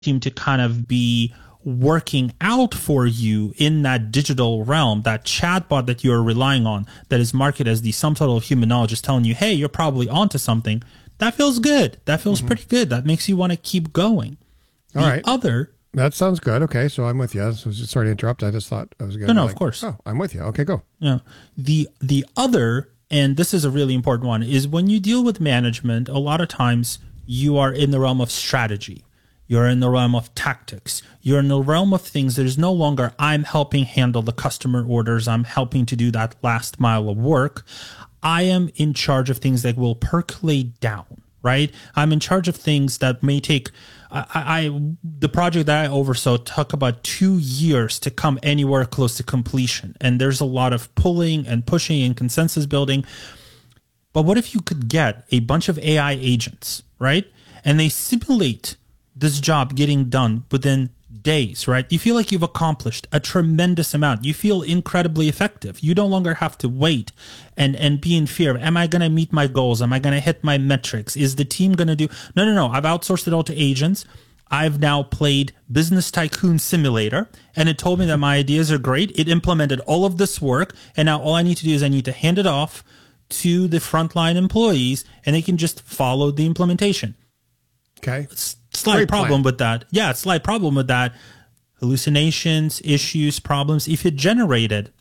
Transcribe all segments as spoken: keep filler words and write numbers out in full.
seem to kind of be working out for you in that digital realm, that chatbot that you're relying on, that is marketed as the sum total of human knowledge, is telling you, hey, you're probably onto something. That feels good. That feels mm-hmm. pretty good. That makes you want to keep going. All the right. other... That sounds good. Okay, so I'm with you. So sorry to interrupt. I just thought I was going to... No, no, like, of course. Oh, I'm with you. Okay, go. Yeah. The, the other, and this is a really important one, is when you deal with management, a lot of times you are in the realm of strategy. You're in the realm of tactics. You're in the realm of things that is no longer, I'm helping handle the customer orders. I'm helping to do that last mile of work. I am in charge of things that will percolate down, right? I'm in charge of things that may take, I, I the project that I oversaw took about two years to come anywhere close to completion. And there's a lot of pulling and pushing and consensus building. But what if you could get a bunch of A I agents, right? And they simulate this job getting done within days, right? You feel like you've accomplished a tremendous amount. You feel incredibly effective. You no longer have to wait and, and be in fear of, am I going to meet my goals? Am I going to hit my metrics? Is the team going to do? No, no, no. I've outsourced it all to agents. I've now played Business Tycoon Simulator, and it told me that my ideas are great. It implemented all of this work, and now all I need to do is I need to hand it off to the frontline employees, and they can just follow the implementation. Okay. Slight Great problem plan. with that. Yeah, slight problem with that. Hallucinations, issues, problems. If it generated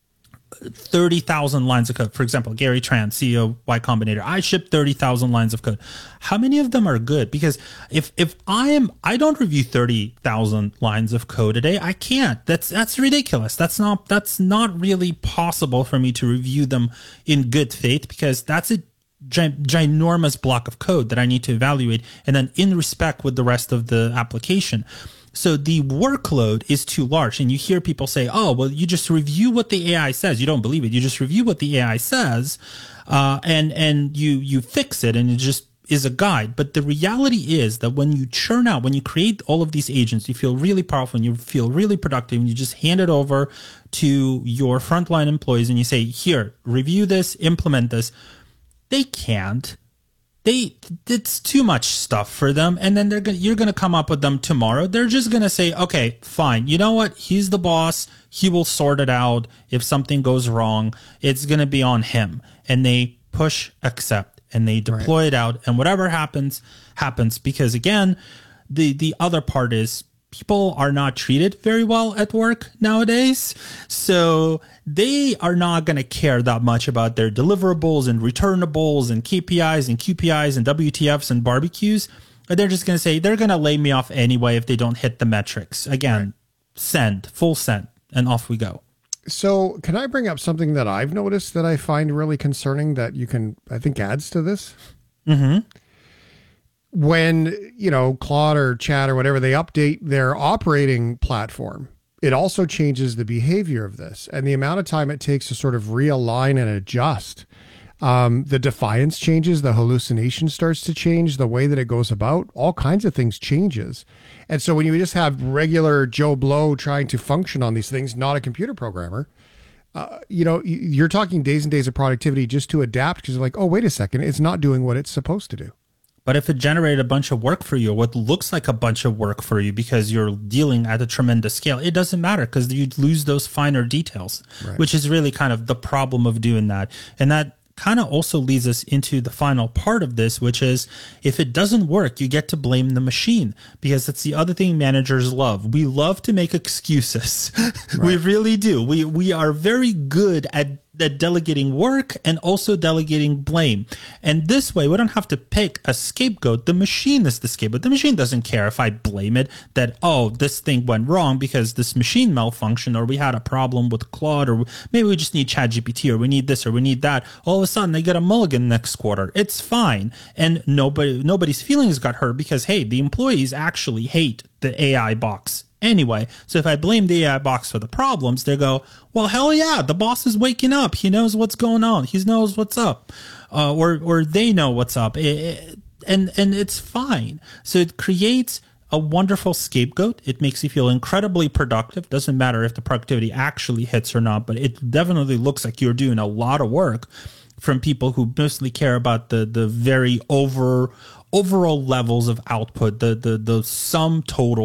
thirty thousand lines of code, for example, Gary Tran, C E O Y Combinator, I ship thirty thousand lines of code. How many of them are good? Because if if I am, I don't review thirty thousand lines of code a day. I can't. That's that's ridiculous. That's not that's not really possible for me to review them in good faith, because that's a ginormous block of code that I need to evaluate, and then in respect with the rest of the application. So the workload is too large, and you hear people say, oh, well, you just review what the A I says. You don't believe it. You just review what the A I says, uh, and and you you fix it, and it just is a guide. But the reality is that when you churn out, when you create all of these agents, you feel really powerful and you feel really productive, and you just hand it over to your frontline employees and you say, here, review this, implement this. They can't. They it's too much stuff for them, and then they're gonna, you're going to come up with them tomorrow. They're just going to say, okay, fine. You know what? He's the boss. He will sort it out. If something goes wrong, it's going to be on him. And they push accept, and they deploy right. it out, and whatever happens, happens. Because again, the the other part is people are not treated very well at work nowadays. So they are not going to care that much about their deliverables and returnables and K P Is and Q P Is and W T Fs and barbecues. They're just going to say, they're going to lay me off anyway if they don't hit the metrics. Again, right. send, full send, and off we go. So can I bring up something that I've noticed that I find really concerning that you can, I think adds to this? Mm-hmm. When, you know, Claude or Chat or whatever, they update their operating platform, it also changes the behavior of this and the amount of time it takes to sort of realign and adjust. Um, the defiance changes, the hallucination starts to change, the way that it goes about, all kinds of things changes. And so when you just have regular Joe Blow trying to function on these things, not a computer programmer, uh, you know, you're talking days and days of productivity just to adapt, because you're like, oh, wait a second, it's not doing what it's supposed to do. But if it generated a bunch of work for you, or what looks like a bunch of work for you because you're dealing at a tremendous scale, it doesn't matter, because you lose those finer details, right. which is really kind of the problem of doing that. And that kind of also leads us into the final part of this, which is if it doesn't work, you get to blame the machine, because that's the other thing managers love. We love to make excuses. Right. We really do. We, we are very good at that delegating work and also delegating blame. And this way, we don't have to pick a scapegoat. The machine is the scapegoat. The machine doesn't care if I blame it that, oh, this thing went wrong because this machine malfunctioned, or we had a problem with Claude, or maybe we just need ChatGPT, or we need this, or we need that. All of a sudden, they get a mulligan next quarter. It's fine. And nobody, nobody's feelings got hurt because, hey, the employees actually hate the A I box anyway. So if I blame the A I box for the problems, they go, well, hell yeah, the boss is waking up. He knows what's going on. He knows what's up. Uh, or or they know what's up. It, it, and, and it's fine. So it creates a wonderful scapegoat. It makes you feel incredibly productive. Doesn't matter if the productivity actually hits or not, but it definitely looks like you're doing a lot of work from people who mostly care about the the very over overall levels of output, the the the sum total